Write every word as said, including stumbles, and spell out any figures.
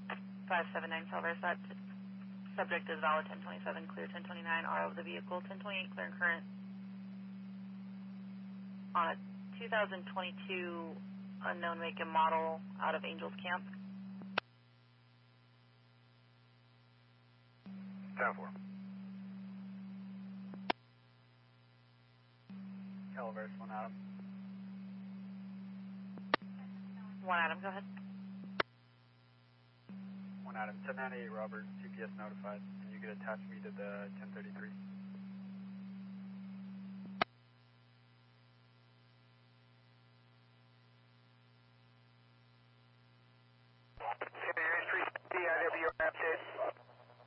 five seven nine Salvers, that subject is valid ten twenty-seven, clear ten twenty-nine, R O of the vehicle, ten twenty-eight, clear and current. On a two thousand twenty-two unknown make and model out of Angels Camp. ten four. Calaveras, one Adam. One Adam, go ahead. One Adam, ten ninety-eight Robert, G P S notified. Can you get attached me to the ten thirty-three?